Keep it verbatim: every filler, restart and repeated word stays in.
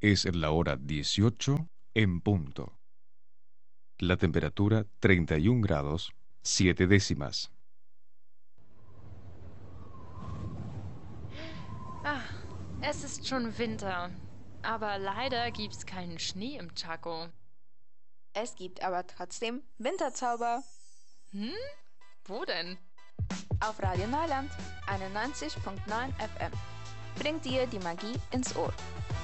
Es la hora dieciocho en punto. La temperatura treinta y un grados, siete décimas. Ach, es ist schon Winter. Aber leider gibt's keinen Schnee im Chaco. Es gibt aber trotzdem Winterzauber. Hm? Wo denn? Auf Radio Neuland einundneunzig Komma neun F M. Bringt dir die Magie ins Ohr.